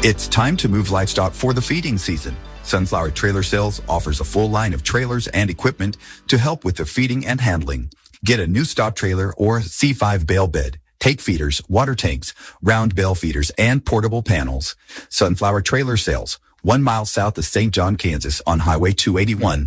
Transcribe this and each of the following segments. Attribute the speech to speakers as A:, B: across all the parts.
A: It's time to move livestock for the feeding season. Sunflower Trailer Sales offers a full line of trailers and equipment to help with the feeding and handling. Get a new stop trailer or C5 bale bed, take feeders, water tanks, round bale feeders, and portable panels. Sunflower Trailer Sales, 1 mile south of St. John, Kansas on Highway 281.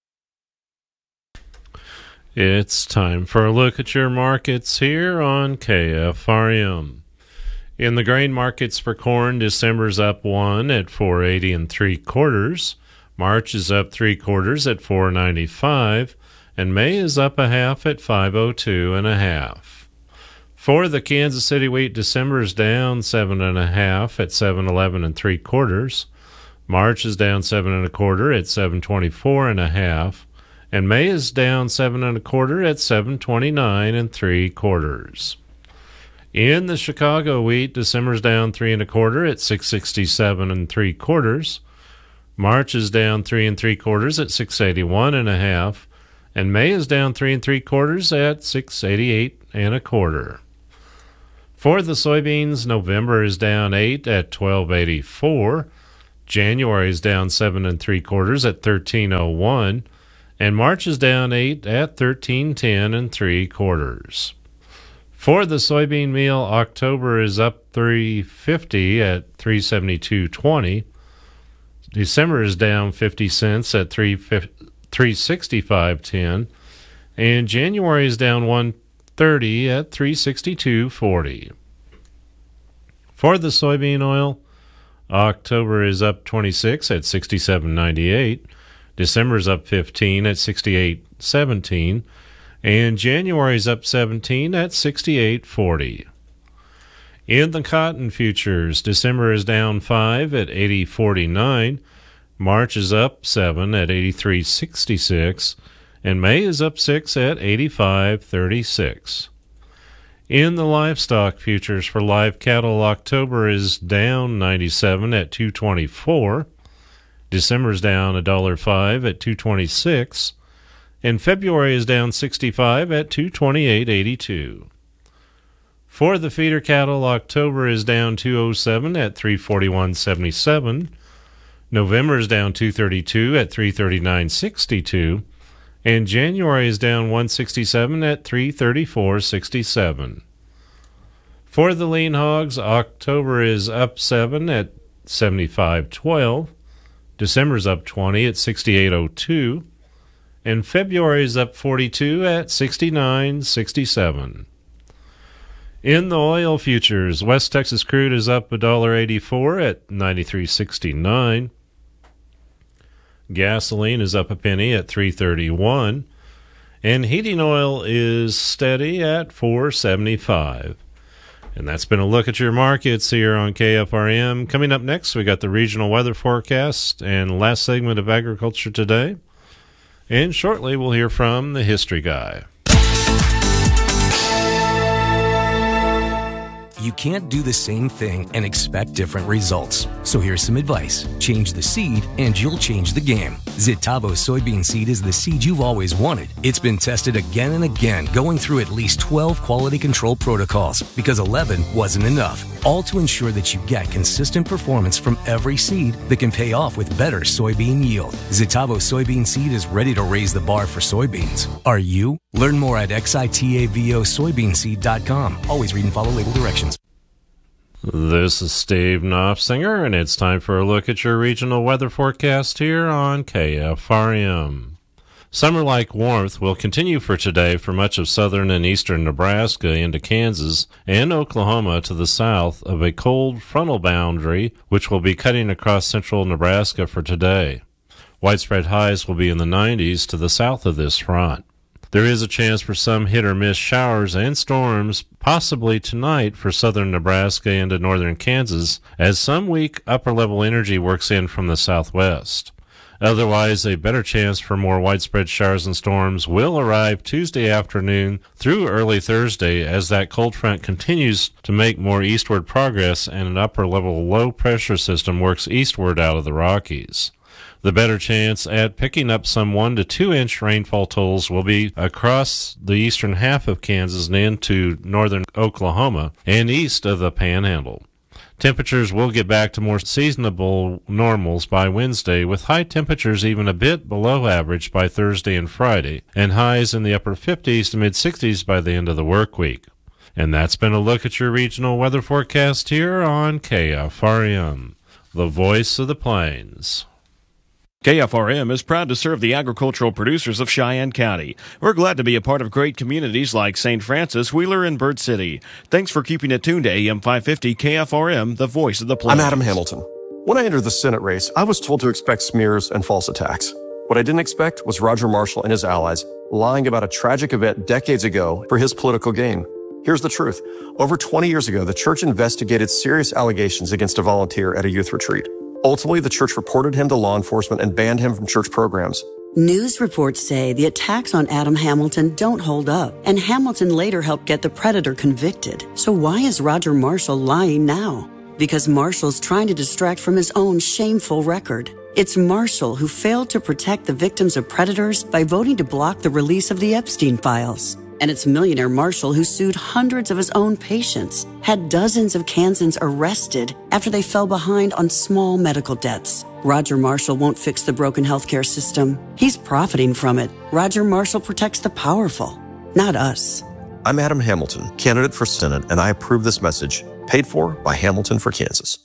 B: It's time for a look at your markets here on KFRM. In the grain markets for corn, December's up 1 at 4.80 3/4. March is up 3/4 at 4.95, and May is up a half at 5.02 1/2. For the Kansas City wheat, December's down 7 1/2 at 7.11 3/4. March is down 7 1/4 at 7.24 1/2, and May is down 7 1/4 at 7.29 3/4. In the Chicago wheat, December's down 3 1/4 at 6.67 3/4. March is down 3 3/4 at 6.81 1/2, and May is down 3 3/4 at 6.88 1/4. For the soybeans, November is down 8 at 12.84. January is down 7 3/4 at 13.01, and March is down 8 at 13.10 3/4. For the soybean meal, October is up 3.50 at 3.7220. December is down 50 cents at 3.6510, and January is down 1.30 at 3.6240. For the soybean oil, October is up 26 at 67.98. December is up 15 at 68.17. And January's up 17 at 68.40. In the cotton futures, December is down 5 at 80.49. March is up 7 at 83.66. And May is up 6 at 85.36. In the livestock futures for live cattle, October is down 97 at 224. December is down $1.05 at 226. And February is down 65 at 228.82. For the feeder cattle, October is down 207 at 341.77. November is down 232 at 339.62. And January is down 167 at 334.67. For the lean hogs, October is up 7 at 75.12. December is up 20 at 68.02. And February is up 42 at 69.67. In the oil futures, West Texas crude is up $1.84 at 93.69. Gasoline is up a penny at 3.31, and heating oil is steady at 4.75. And that's been a look at your markets here on KFRM. Coming up next, we got the regional weather forecast and last segment of Agriculture Today. And shortly, we'll hear from the History Guy.
C: You can't do the same thing and expect different results. So here's some advice. Change the seed and you'll change the game. Zitavo soybean seed is the seed you've always wanted. It's been tested again and again, going through at least 12 quality control protocols because 11 wasn't enough. All to ensure that you get consistent performance from every seed that can pay off with better soybean yield. Zitavo soybean seed is ready to raise the bar for soybeans. Are you? Learn more at xitavosoybeanseed.com. Always read and follow label directions.
B: This is Steve Knopfsinger, and it's time for a look at your regional weather forecast here on KFRM. Summer-like warmth will continue for today for much of southern and eastern Nebraska into Kansas and Oklahoma to the south of a cold frontal boundary which will be cutting across central Nebraska for today. Widespread highs will be in the 90s to the south of this front. There is a chance for some hit-or-miss showers and storms, possibly tonight for southern Nebraska into northern Kansas, as some weak upper-level energy works in from the southwest. Otherwise, a better chance for more widespread showers and storms will arrive Tuesday afternoon through early Thursday as that cold front continues to make more eastward progress and an upper-level low-pressure system works eastward out of the Rockies. The better chance at picking up some 1 to 2 inch rainfall totals will be across the eastern half of Kansas and into northern Oklahoma and east of the Panhandle. Temperatures will get back to more seasonable normals by Wednesday, with high temperatures even a bit below average by Thursday and Friday, and highs in the upper 50s to mid-60s by the end of the work week. And that's been a look at your regional weather forecast here on KFRM, the voice of the plains.
D: KFRM is proud to serve the agricultural producers of Cheyenne County. We're glad to be a part of great communities like St. Francis, Wheeler, and Bird City. Thanks for keeping it tuned to AM 550 KFRM, the voice of the plains.
E: I'm Adam Hamilton. When I entered the Senate race, I was told to expect smears and false attacks. What I didn't expect was Roger Marshall and his allies lying about a tragic event decades ago for his political gain. Here's the truth. Over 20 years ago, the church investigated serious allegations against a volunteer at a youth retreat. Ultimately, the church reported him to law enforcement and banned him from church programs.
F: News reports say the attacks on Adam Hamilton don't hold up, and Hamilton later helped get the predator convicted. So why is Roger Marshall lying now? Because Marshall's trying to distract from his own shameful record. It's Marshall who failed to protect the victims of predators by voting to block the release of the Epstein files. And it's millionaire Marshall who sued hundreds of his own patients, had dozens of Kansans arrested after they fell behind on small medical debts. Roger Marshall won't fix the broken healthcare system. He's profiting from it. Roger Marshall protects the powerful, not us.
E: I'm Adam Hamilton, candidate for Senate, and I approve this message, paid for by Hamilton for Kansas.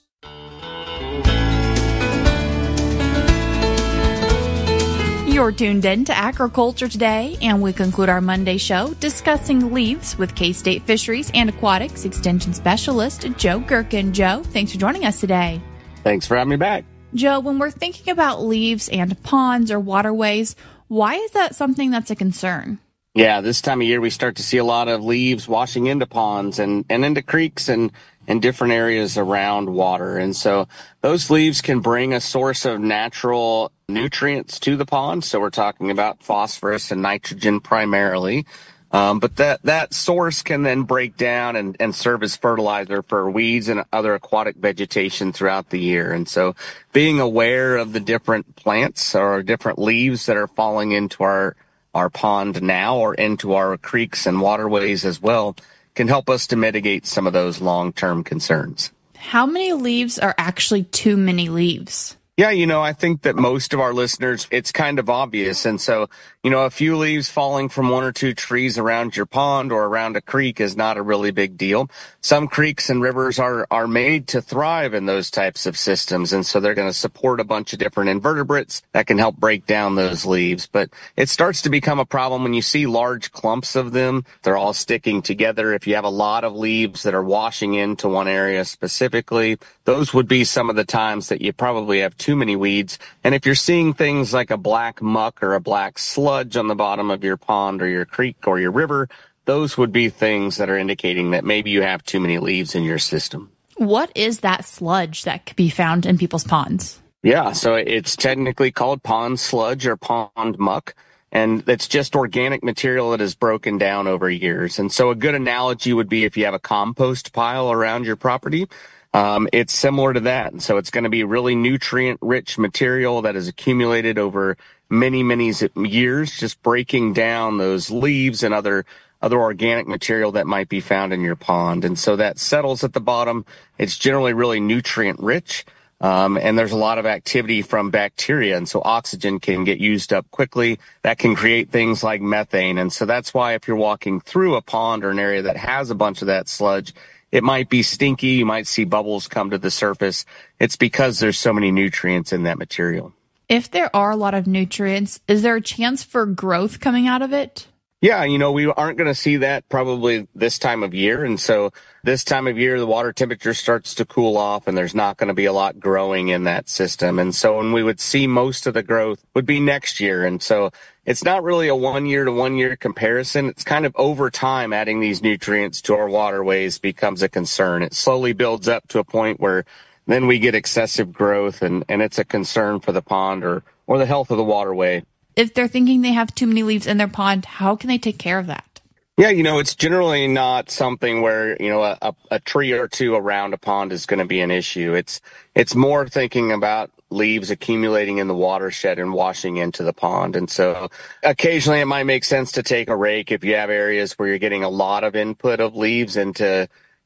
G: You're tuned in to Agriculture Today, and we conclude our Monday show discussing leaves with K-State Fisheries and Aquatics Extension Specialist Joe Gerken. Joe, thanks for joining us today.
H: Thanks for having me back.
G: Joe, when we're thinking about leaves and ponds or waterways, why is that something that's a concern?
H: Yeah, this time of year we start to see a lot of leaves washing into ponds and into creeks and different areas around water. And so those leaves can bring a source of natural nutrients to the pond. So we're talking about phosphorus and nitrogen primarily. But that source can then break down and serve as fertilizer for weeds and other aquatic vegetation throughout the year. And so being aware of the different plants or different leaves that are falling into our pond now or into our creeks and waterways as well can help us to mitigate some of those long-term concerns.
G: How many leaves are actually too many leaves?
H: Yeah, I think that most of our listeners, it's kind of obvious. And so, a few leaves falling from one or two trees around your pond or around a creek is not a really big deal. Some creeks and rivers are made to thrive in those types of systems. And so they're going to support a bunch of different invertebrates that can help break down those leaves. But it starts to become a problem when you see large clumps of them. They're all sticking together. If you have a lot of leaves that are washing into one area specifically, those would be some of the times that you probably have too many weeds. And if you're seeing things like a black muck or a black sludge on the bottom of your pond or your creek or your river, those would be things that are indicating that maybe you have too many leaves in your system.
G: What is that sludge that could be found in people's ponds?
H: Yeah, so it's technically called pond sludge or pond muck. And it's just organic material that is broken down over years. And so a good analogy would be if you have a compost pile around your property. It's similar to that. And so it's going to be really nutrient-rich material that is accumulated over many, many years, just breaking down those leaves and other organic material that might be found in your pond. And so that settles at the bottom. It's generally really nutrient-rich, and there's a lot of activity from bacteria. And so oxygen can get used up quickly. That can create things like methane. And so that's why if you're walking through a pond or an area that has a bunch of that sludge, it might be stinky. You might see bubbles come to the surface. It's because there's so many nutrients in that material.
G: If there are a lot of nutrients, is there a chance for growth coming out of it?
H: Yeah, we aren't going to see that probably this time of year. And so this time of year, the water temperature starts to cool off and there's not going to be a lot growing in that system. And so when we would see most of the growth would be next year. And so it's not really a 1 year to 1 year comparison. It's kind of over time adding these nutrients to our waterways becomes a concern. It slowly builds up to a point where then we get excessive growth and it's a concern for the pond or the health of the waterway.
G: If they're thinking they have too many leaves in their pond, how can they take care of that?
H: Yeah, it's generally not something where, a tree or two around a pond is going to be an issue. It's more thinking about leaves accumulating in the watershed and washing into the pond. And so occasionally it might make sense to take a rake if you have areas where you're getting a lot of input of leaves into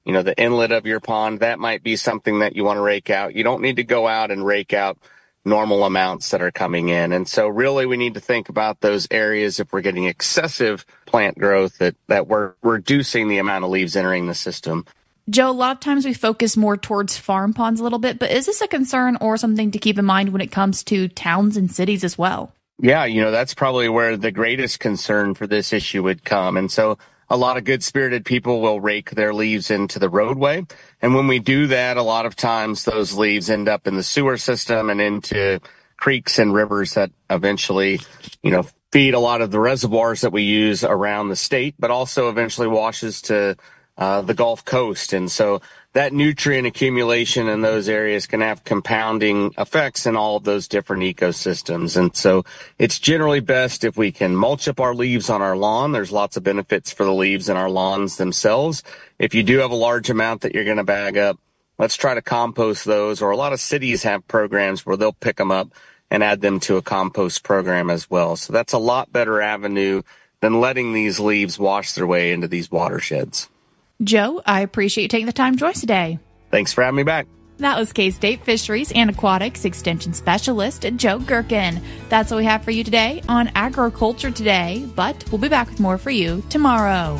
H: the inlet of your pond, that might be something that you want to rake out. You don't need to go out and rake out normal amounts that are coming in. And so really we need to think about those areas if we're getting excessive plant growth that we're reducing the amount of leaves entering the system.
G: Joe, a lot of times we focus more towards farm ponds a little bit, but is this a concern or something to keep in mind when it comes to towns and cities as well?
H: Yeah, that's probably where the greatest concern for this issue would come. And so a lot of good-spirited people will rake their leaves into the roadway. And when we do that, a lot of times those leaves end up in the sewer system and into creeks and rivers that eventually, feed a lot of the reservoirs that we use around the state, but also eventually washes to the Gulf Coast. And so that nutrient accumulation in those areas can have compounding effects in all of those different ecosystems. And so it's generally best if we can mulch up our leaves on our lawn. There's lots of benefits for the leaves in our lawns themselves. If you do have a large amount that you're going to bag up, let's try to compost those. Or a lot of cities have programs where they'll pick them up and add them to a compost program as well. So that's a lot better avenue than letting these leaves wash their way into these watersheds.
G: Joe, I appreciate you taking the time to join us today.
H: Thanks for having me back.
G: That was K-State Fisheries and Aquatics Extension Specialist Joe Gerken. That's what we have for you today on Agriculture Today, but we'll be back with more for you tomorrow.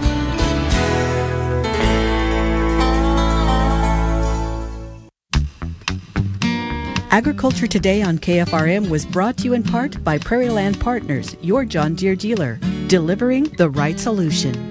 I: Agriculture Today on KFRM was brought to you in part by Prairie Land Partners, your John Deere dealer, delivering the right solution.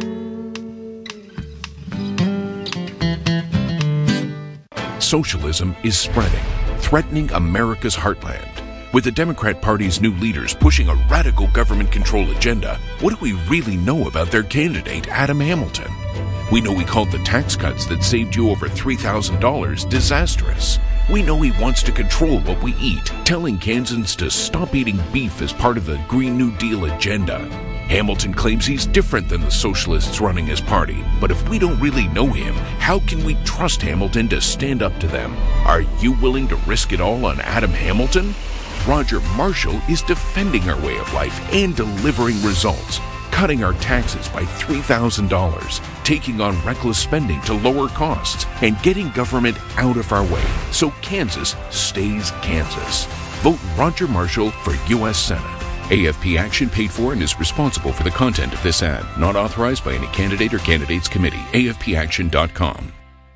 J: Socialism is spreading, threatening America's heartland. With the Democrat Party's new leaders pushing a radical government control agenda, what do we really know about their candidate, Adam Hamilton? We know he called the tax cuts that saved you over $3,000 disastrous. We know he wants to control what we eat, telling Kansans to stop eating beef as part of the Green New Deal agenda. Hamilton claims he's different than the socialists running his party, but if we don't really know him, how can we trust Hamilton to stand up to them? Are you willing to risk it all on Adam Hamilton? Roger Marshall is defending our way of life and delivering results, cutting our taxes by $3,000, taking on reckless spending to lower costs, and getting government out of our way so Kansas stays Kansas. Vote Roger Marshall for U.S. Senate. AFP Action paid for and is responsible for the content of this ad. Not authorized by any candidate or candidates committee. AFPAction.com.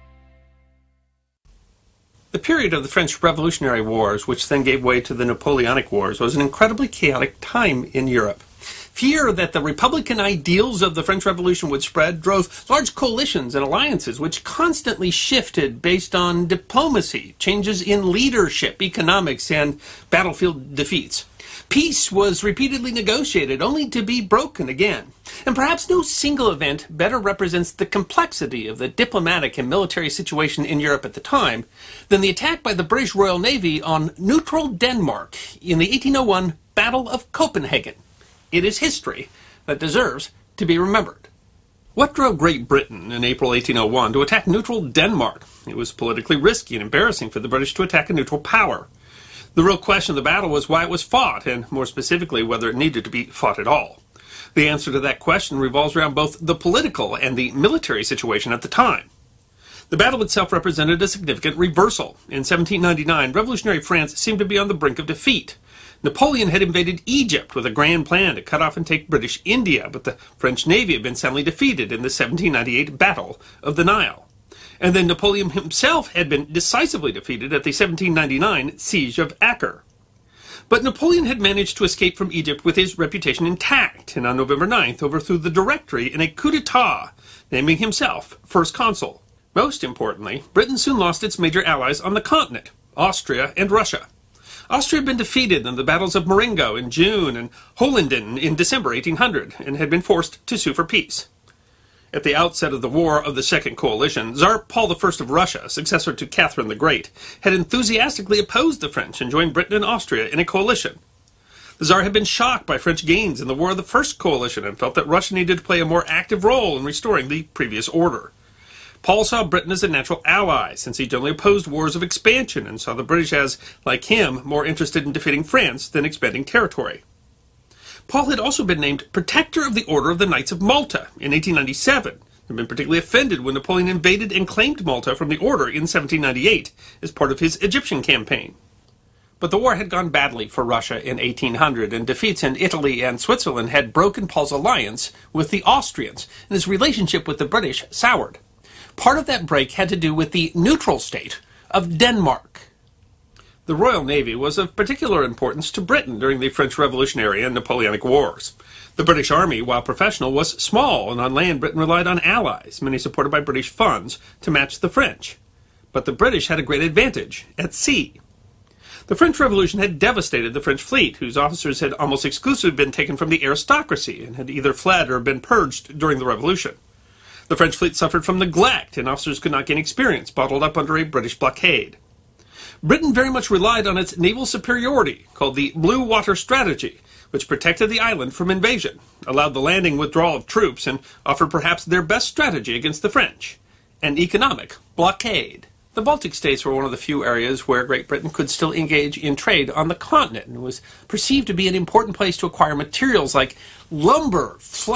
K: The period of the French Revolutionary Wars, which then gave way to the Napoleonic Wars, was an incredibly chaotic time in Europe. Fear that the Republican ideals of the French Revolution would spread drove large coalitions and alliances which constantly shifted based on diplomacy, changes in leadership, economics, and battlefield defeats. Peace was repeatedly negotiated, only to be broken again. And perhaps no single event better represents the complexity of the diplomatic and military situation in Europe at the time than the attack by the British Royal Navy on neutral Denmark in the 1801 Battle of Copenhagen. It is history that deserves to be remembered. What drove Great Britain in April 1801 to attack neutral Denmark? It was politically risky and embarrassing for the British to attack a neutral power. The real question of the battle was why it was fought, and more specifically, whether it needed to be fought at all. The answer to that question revolves around both the political and the military situation at the time. The battle itself represented a significant reversal. In 1799, revolutionary France seemed to be on the brink of defeat. Napoleon had invaded Egypt with a grand plan to cut off and take British India, but the French Navy had been soundly defeated in the 1798 Battle of the Nile. And then Napoleon himself had been decisively defeated at the 1799 Siege of Acre. But Napoleon had managed to escape from Egypt with his reputation intact, and on November 9th overthrew the Directory in a coup d'etat, naming himself first consul. Most importantly, Britain soon lost its major allies on the continent, Austria and Russia. Austria had been defeated in the battles of Marengo in June and Hohenlinden in December 1800, and had been forced to sue for peace. At the outset of the War of the Second Coalition, Tsar Paul I of Russia, successor to Catherine the Great, had enthusiastically opposed the French and joined Britain and Austria in a coalition. The Tsar had been shocked by French gains in the War of the First Coalition and felt that Russia needed to play a more active role in restoring the previous order. Paul saw Britain as a natural ally, since he generally opposed wars of expansion and saw the British as, like him, more interested in defeating France than expanding territory. Paul had also been named Protector of the Order of the Knights of Malta in 1897, had been particularly offended when Napoleon invaded and claimed Malta from the Order in 1798 as part of his Egyptian campaign. But the war had gone badly for Russia in 1800, and defeats in Italy and Switzerland had broken Paul's alliance with the Austrians, and his relationship with the British soured. Part of that break had to do with the neutral state of Denmark. The Royal Navy was of particular importance to Britain during the French Revolutionary and Napoleonic Wars. The British Army, while professional, was small, and on land Britain relied on allies, many supported by British funds, to match the French. But the British had a great advantage at sea. The French Revolution had devastated the French fleet, whose officers had almost exclusively been taken from the aristocracy and had either fled or been purged during the Revolution. The French fleet suffered from neglect, and officers could not gain experience, bottled up under a British blockade. Britain very much relied on its naval superiority, called the Blue Water Strategy, which protected the island from invasion, allowed the landing withdrawal of troops, and offered perhaps their best strategy against the French, an economic blockade. The Baltic states were one of the few areas where Great Britain could still engage in trade on the continent, and was perceived to be an important place to acquire materials like lumber,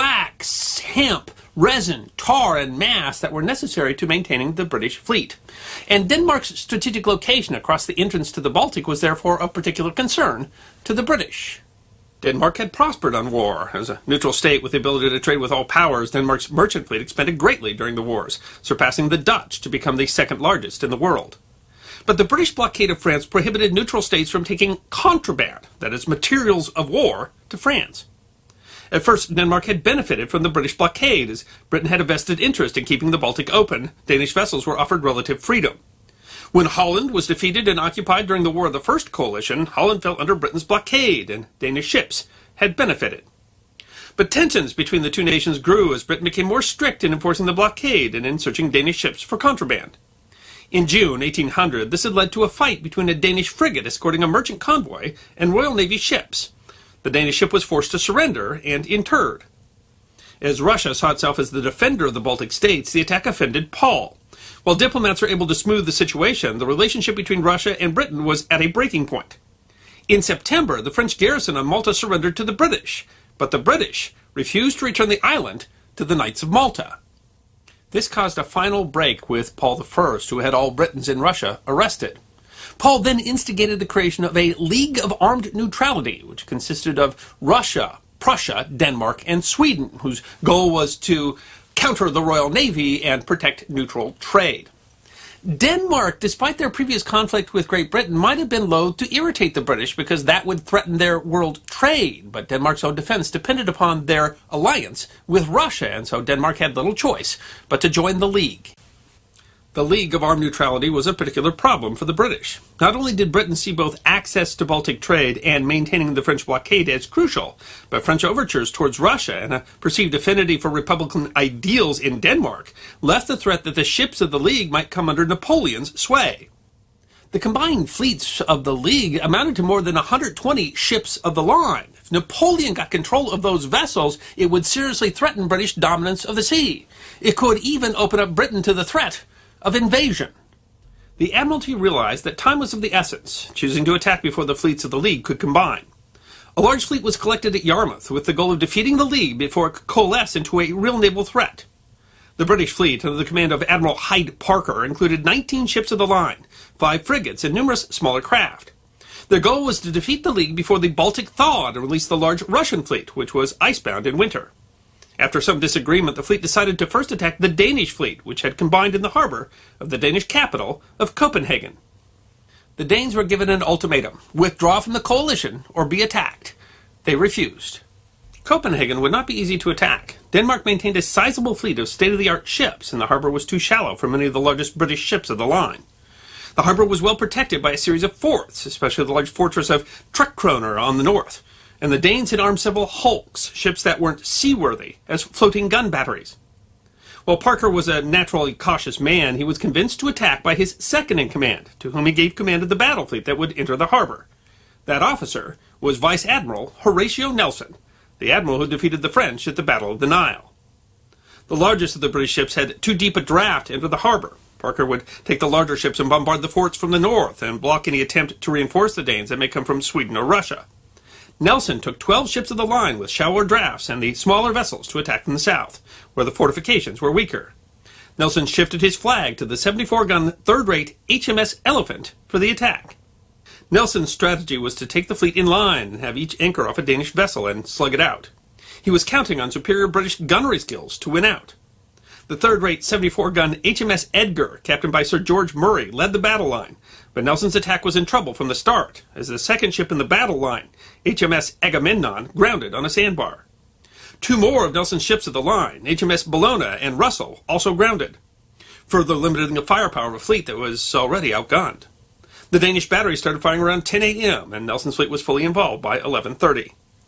K: flax, hemp, resin, tar, and mast that were necessary to maintaining the British fleet. And Denmark's strategic location across the entrance to the Baltic was therefore of particular concern to the British. Denmark had prospered on war. As a neutral state with the ability to trade with all powers, Denmark's merchant fleet expanded greatly during the wars, surpassing the Dutch to become the second largest in the world. But the British blockade of France prohibited neutral states from taking contraband, that is, materials of war, to France. At first, Denmark had benefited from the British blockade, as Britain had a vested interest in keeping the Baltic open. Danish vessels were offered relative freedom. When Holland was defeated and occupied during the War of the First Coalition, Holland fell under Britain's blockade, and Danish ships had benefited. But tensions between the two nations grew as Britain became more strict in enforcing the blockade and in searching Danish ships for contraband. In June 1800, this had led to a fight between a Danish frigate escorting a merchant convoy and Royal Navy ships. The Danish ship was forced to surrender and interred. As Russia saw itself as the defender of the Baltic states, the attack offended Paul. While diplomats were able to smooth the situation, the relationship between Russia and Britain was at a breaking point. In September, the French garrison on Malta surrendered to the British, but the British refused to return the island to the Knights of Malta. This caused a final break with Paul I, who had all Britons in Russia arrested. Paul then instigated the creation of a League of Armed Neutrality, which consisted of Russia, Prussia, Denmark, and Sweden, whose goal was to counter the Royal Navy and protect neutral trade. Denmark, despite their previous conflict with Great Britain, might have been loath to irritate the British because that would threaten their world trade, but Denmark's own defense depended upon their alliance with Russia, and so Denmark had little choice but to join the League. The League of Armed Neutrality was a particular problem for the British. Not only did Britain see both access to Baltic trade and maintaining the French blockade as crucial, but French overtures towards Russia and a perceived affinity for Republican ideals in Denmark left the threat that the ships of the League might come under Napoleon's sway. The combined fleets of the League amounted to more than 120 ships of the line. If Napoleon got control of those vessels, it would seriously threaten British dominance of the sea. It could even open up Britain to the threat of invasion. The Admiralty realized that time was of the essence, choosing to attack before the fleets of the League could combine. A large fleet was collected at Yarmouth with the goal of defeating the League before it could coalesce into a real naval threat. The British fleet, under the command of Admiral Hyde Parker, included 19 ships of the line, 5 frigates, and numerous smaller craft. Their goal was to defeat the League before the Baltic thawed and release the large Russian fleet, which was icebound in winter. After some disagreement, the fleet decided to first attack the Danish fleet, which had combined in the harbor of the Danish capital of Copenhagen. The Danes were given an ultimatum: withdraw from the coalition or be attacked. They refused. Copenhagen would not be easy to attack. Denmark maintained a sizable fleet of state-of-the-art ships, and the harbor was too shallow for many of the largest British ships of the line. The harbor was well protected by a series of forts, especially the large fortress of Trekroner on the north. And the Danes had armed several hulks, ships that weren't seaworthy, as floating gun batteries. While Parker was a naturally cautious man, he was convinced to attack by his second-in-command, to whom he gave command of the battle fleet that would enter the harbor. That officer was Vice Admiral Horatio Nelson, the admiral who defeated the French at the Battle of the Nile. The largest of the British ships had too deep a draft to enter the harbor. Parker would take the larger ships and bombard the forts from the north and block any attempt to reinforce the Danes that may come from Sweden or Russia. Nelson took 12 ships of the line with shallower drafts and the smaller vessels to attack from the south, where the fortifications were weaker. Nelson shifted his flag to the 74-gun third-rate HMS Elephant for the attack. Nelson's strategy was to take the fleet in line and have each anchor off a Danish vessel and slug it out. He was counting on superior British gunnery skills to win out. The third-rate 74-gun HMS Edgar, captained by Sir George Murray, led the battle line, but Nelson's attack was in trouble from the start, as the second ship in the battle line, HMS Agamemnon, grounded on a sandbar. Two more of Nelson's ships of the line, HMS Bellona and Russell, also grounded, further limiting the firepower of a fleet that was already outgunned. The Danish battery started firing around 10 a.m., and Nelson's fleet was fully involved by 11:30.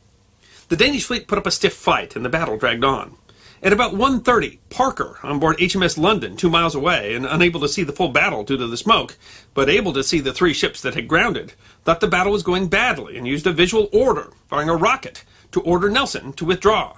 K: The Danish fleet put up a stiff fight, and the battle dragged on. At about 1:30, Parker, on board HMS London, 2 miles away, and unable to see the full battle due to the smoke, but able to see the 3 ships that had grounded, thought the battle was going badly and used a visual order, firing a rocket, to order Nelson to withdraw.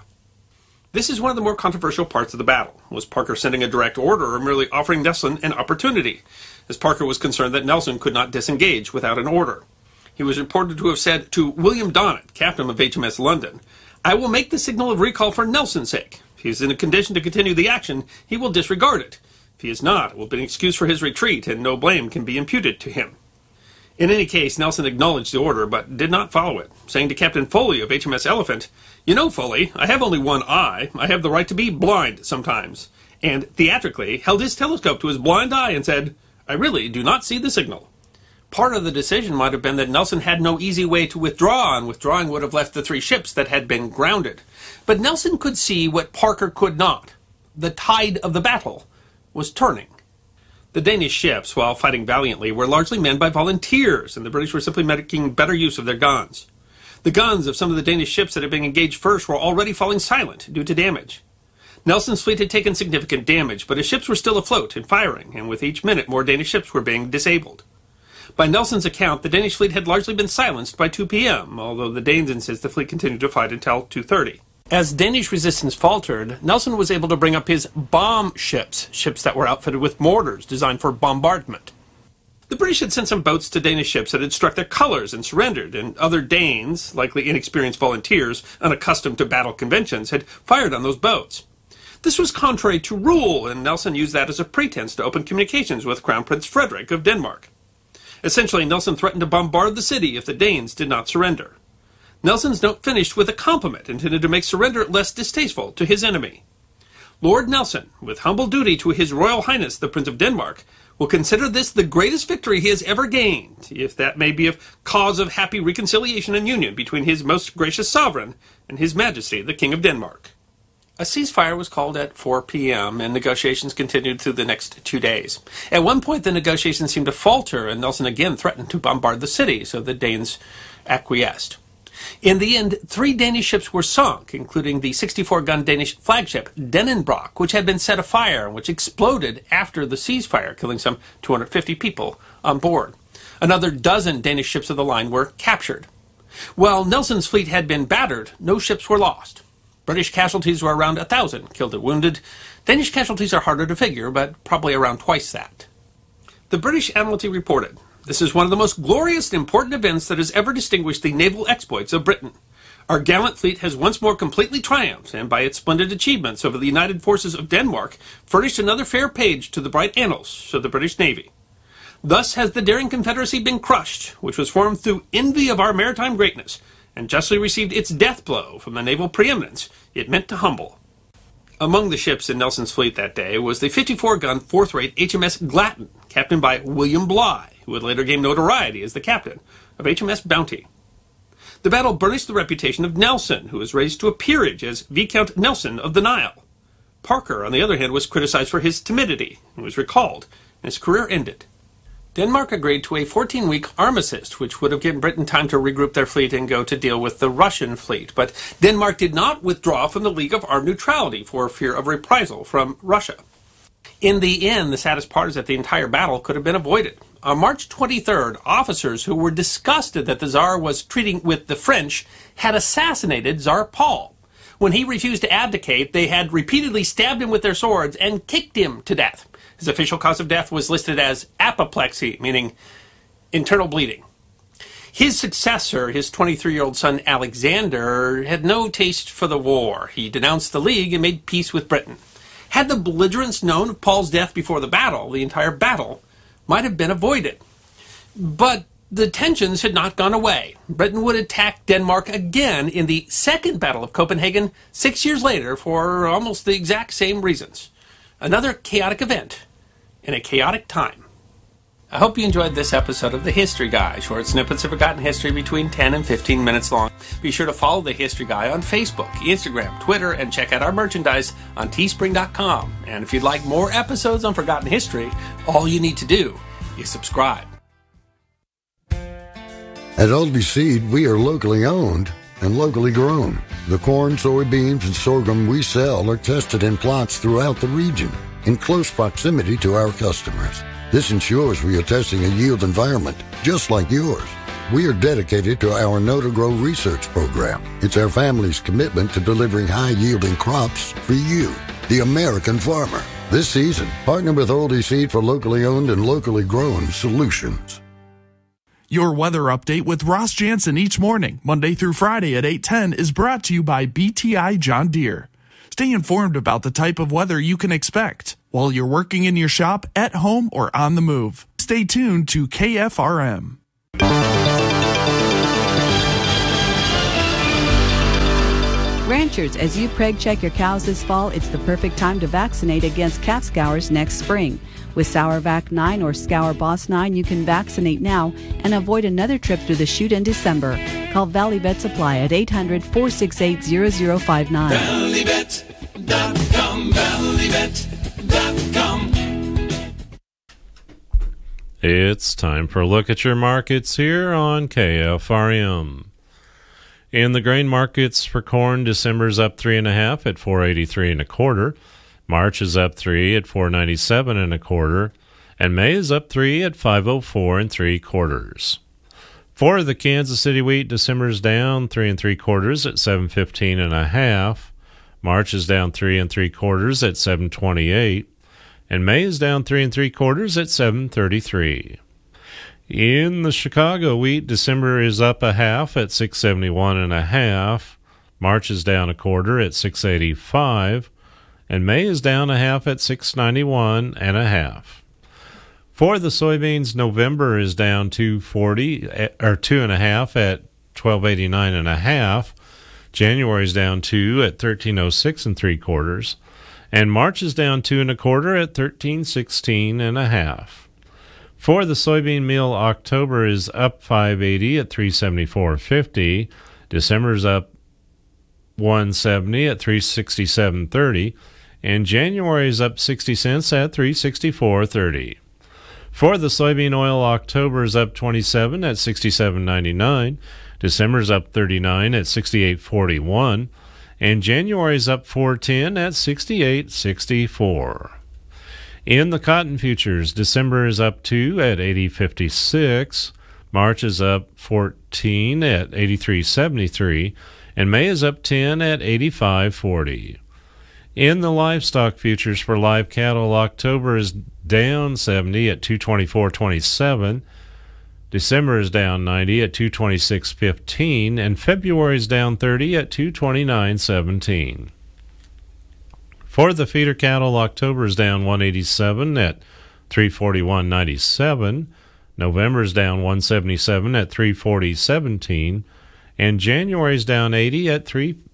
K: This is one of the more controversial parts of the battle. Was Parker sending a direct order or merely offering Nelson an opportunity, as Parker was concerned that Nelson could not disengage without an order? He was reported to have said to William Donnet, captain of HMS London, "I will make the signal of recall for Nelson's sake. If he is in a condition to continue the action, he will disregard it. If he is not, it will be an excuse for his retreat, and no blame can be imputed to him." In any case, Nelson acknowledged the order, but did not follow it, saying to Captain Foley of HMS Elephant, "You know, Foley, I have only one eye. I have the right to be blind sometimes," and theatrically held his telescope to his blind eye and said, "I really do not see the signal." Part of the decision might have been that Nelson had no easy way to withdraw, and withdrawing would have left the 3 ships that had been grounded. But Nelson could see what Parker could not. The tide of the battle was turning. The Danish ships, while fighting valiantly, were largely manned by volunteers, and the British were simply making better use of their guns. The guns of some of the Danish ships that had been engaged first were already falling silent due to damage. Nelson's fleet had taken significant damage, but his ships were still afloat and firing, and with each minute more Danish ships were being disabled. By Nelson's account, the Danish fleet had largely been silenced by 2 p.m., although the Danes insist the fleet continued to fight until 2:30. As Danish resistance faltered, Nelson was able to bring up his bomb ships, ships that were outfitted with mortars designed for bombardment. The British had sent some boats to Danish ships that had struck their colors and surrendered, and other Danes, likely inexperienced volunteers, unaccustomed to battle conventions, had fired on those boats. This was contrary to rule, and Nelson used that as a pretense to open communications with Crown Prince Frederick of Denmark. Essentially, Nelson threatened to bombard the city if the Danes did not surrender. Nelson's note finished with a compliment intended to make surrender less distasteful to his enemy. Lord Nelson, with humble duty to His Royal Highness the Prince of Denmark, will consider this the greatest victory he has ever gained, if that may be a cause of happy reconciliation and union between his most gracious sovereign and His Majesty the King of Denmark. A ceasefire was called at 4 p.m., and negotiations continued through the next 2 days. At one point, the negotiations seemed to falter, and Nelson again threatened to bombard the city, so the Danes acquiesced. In the end, 3 Danish ships were sunk, including the 64-gun Danish flagship Dennenbrock, which had been set afire and which exploded after the ceasefire, killing some 250 people on board. Another dozen Danish ships of the line were captured. While Nelson's fleet had been battered, no ships were lost. British casualties were around 1,000 killed or wounded. Danish casualties are harder to figure, but probably around twice that. The British Admiralty reported, "This is one of the most glorious and important events that has ever distinguished the naval exploits of Britain. Our gallant fleet has once more completely triumphed, and by its splendid achievements over the united forces of Denmark, furnished another fair page to the bright annals of the British Navy. Thus has the daring Confederacy been crushed, which was formed through envy of our maritime greatness, and justly received its death blow from the naval preeminence it meant to humble." Among the ships in Nelson's fleet that day was the 54-gun 4th-rate HMS Glatton, captained by William Bligh, who would later gain notoriety as the captain of HMS Bounty. The battle burnished the reputation of Nelson, who was raised to a peerage as Viscount Nelson of the Nile. Parker, on the other hand, was criticized for his timidity and was recalled, and his career ended. Denmark agreed to a 14-week armistice, which would have given Britain time to regroup their fleet and go to deal with the Russian fleet. But Denmark did not withdraw from the League of Armed Neutrality for fear of reprisal from Russia. In the end, the saddest part is that the entire battle could have been avoided. On March 23rd, officers who were disgusted that the Tsar was treating with the French had assassinated Tsar Paul. When he refused to abdicate, they had repeatedly stabbed him with their swords and kicked him to death. His official cause of death was listed as apoplexy, meaning internal bleeding. His successor, his 23-year-old son Alexander, had no taste for the war. He denounced the League and made peace with Britain. Had the belligerents known of Paul's death before the battle, the entire battle might have been avoided. But the tensions had not gone away. Britain would attack Denmark again in the Second Battle of Copenhagen 6 years later for almost the exact same reasons. Another chaotic event in a chaotic time. I hope you enjoyed this episode of The History Guy, short snippets of forgotten history between 10 and 15 minutes long. Be sure to follow The History Guy on Facebook, Instagram, Twitter, and check out our merchandise on teespring.com. And if you'd like more episodes on forgotten history, all you need to do is subscribe.
L: At Oldie Seed, we are locally owned and locally grown. The corn, soybeans, and sorghum we sell are tested in plots throughout the region in close proximity to our customers. This ensures we are testing a yield environment just like yours. We are dedicated to our Know to Grow research program. It's our family's commitment to delivering high-yielding crops for you, the American farmer. This season, partner with Oldie Seed for locally owned and locally grown solutions.
M: Your weather update with Ross Jansen each morning, Monday through Friday at 8:10, is brought to you by BTI John Deere. Stay informed about the type of weather you can expect while you're working in your shop, at home, or on the move. Stay tuned to KFRM.
I: Ranchers, as you preg check your cows this fall, it's the perfect time to vaccinate against calf scours next spring. With SourVac 9 or Scour Boss 9, you can vaccinate now and avoid another trip through the chute in December. Call Valley Vet Supply at 800-468-0059.
N: ValleyVet.com, ValleyVet.com.
B: It's time for a look at your markets here on KFRM. In the grain markets for corn, December's up 3.5 at 483 1/4. March is up 3 at 497 1/4, and May is up 3 at 504 3/4. For the Kansas City wheat, December's down 3 3/4 at 715 1/2. March is down 3 3/4 at 728, and May is down 3 3/4 at 733. In the Chicago wheat, December is up 1/2 at 671 1/2. March is down 1/4 at 685, and May is down 1/2 at 691 1/2. For the soybeans, November is down 240 or 2.5 at 1289 1/2. January is down 2 at 1306 3/4, and March is down 2 1/4 at 1316 1/2. For the soybean meal, October is up 580 at 374.50. December is up 170 at 367.30, and January is up 60 cents at 364.30. For the soybean oil, October is up 27 at 67.99. December is up 39 at 68.41, and January is up 410 at 68.64. In the cotton futures, December is up 2 at 80.56, March is up 14 at 83.73, and May is up 10 at 85.40. In the livestock futures for live cattle, October is down 70 at 224.27, December is down 90 at 226.15, and February is down 30 at 229.17. For the feeder cattle, October is down 187 at 341.97, November is down 177 at 340.17, and January is down 80 at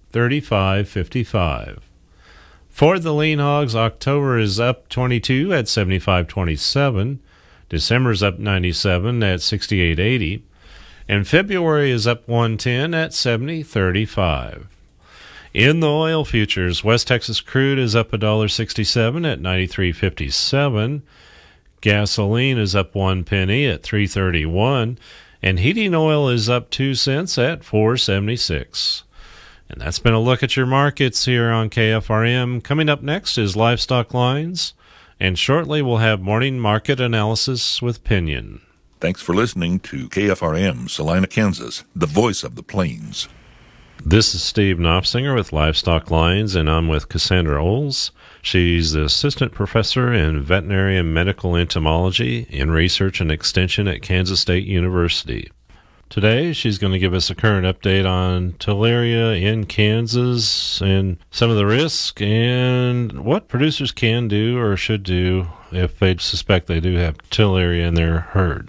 B: 335.55. For the lean hogs, October is up 22 at 75.27, December is up 97 at 68.80, and February is up 110 at 70.35. In the oil futures, West Texas crude is up $1.67 at 93.57. Gasoline is up 1 penny at 3.31, and heating oil is up 2 cents at 4.76. And that's been a look at your markets here on KFRM. Coming up next is Livestock Lines, and shortly we'll have morning market analysis with Pinion.
O: Thanks for listening to KFRM, Salina, Kansas, the voice of the plains.
B: This is Steve Knopfsinger with Livestock Lines, and I'm with Cassandra Oles. She's the assistant professor in veterinary and medical entomology in research and extension at Kansas State University. Today, she's going to give us a current update on tularemia in Kansas and some of the risks and what producers can do or should do if they suspect they do have tularemia in their herd.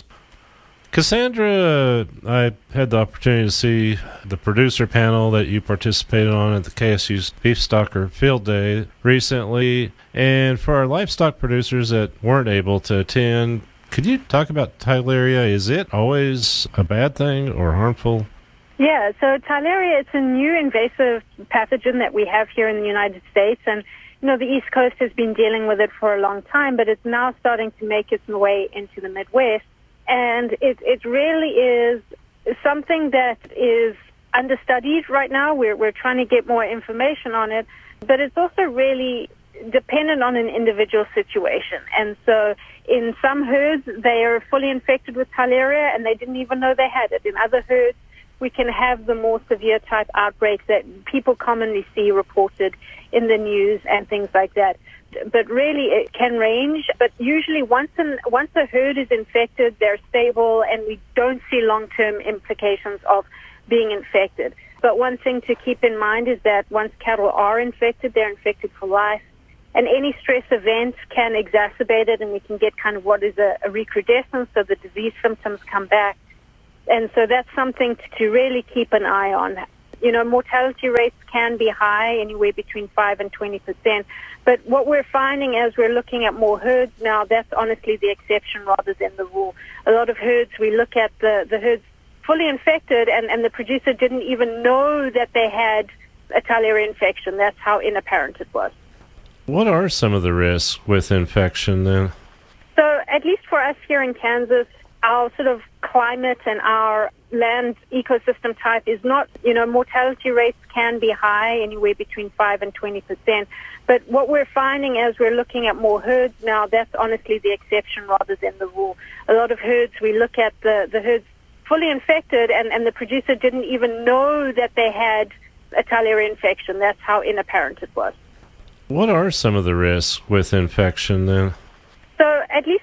B: Cassandra, I had the opportunity to see the producer panel that you participated on at the KSU's Beef Stalker Field Day recently. And for our livestock producers that weren't able to attend, could you talk about tularemia? Is it always a bad thing or harmful?
N: Yeah, so tularemia, it's a new invasive pathogen that we have here in the United States. And, you know, the East Coast has been dealing with it for a long time, but it's now starting to make its way into the Midwest. And it really is something that is understudied right now. We're trying to get more information on it, but it's also really dependent on an individual situation. And so in some herds, they are fully infected with tularemia and they didn't even know they had it. In other herds, we can have the more severe type outbreaks that people commonly see reported in the news and things like that. But really, it can range. But usually, once a herd is infected, they're stable, and we don't see long-term implications of being infected. But one thing to keep in mind is that once cattle are infected, they're infected for life. And any stress event can exacerbate it, and we can get kind of what is a recrudescence, so the disease symptoms come back. And so that's something to really keep an eye on. You know, mortality rates can be high, anywhere between 5 and 20%. But what we're finding as we're looking at more herds now, that's honestly the exception rather than the rule. A lot of herds, we look at the herds fully infected, and the producer didn't even know that they had a tularemia infection. That's how inapparent it was.
B: What are some of the risks with infection then?
N: So at least for us here in Kansas, our sort of climate and our land ecosystem type is not, you know, mortality rates can be high, anywhere between 5 and 20%. But what we're finding as we're looking at more herds now, that's honestly the exception rather than the rule. A lot of herds, we look at the herds fully infected, and the producer didn't even know that they had a tularemia infection. That's how inapparent it was.
B: What are some of the risks with infection then?
N: So at least